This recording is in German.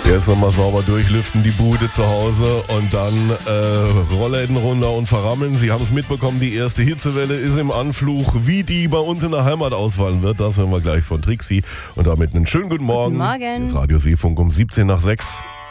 Jetzt nochmal sauber durchlüften, die Bude zu Hause und dann Rollläden runter und verrammeln. Sie haben es mitbekommen, die erste Hitzewelle ist im Anflug. Wie die bei uns in der Heimat ausfallen wird, das hören wir gleich von Trixie. Und damit einen schönen guten Morgen. Guten Morgen. Das Radio Seefunk um 17 nach 6.